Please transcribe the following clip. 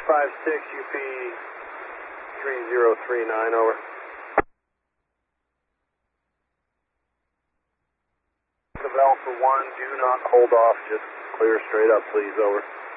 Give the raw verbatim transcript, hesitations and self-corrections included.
five six U P three zero three nine, over. Alpha one, do not hold off, just clear straight up, please, over.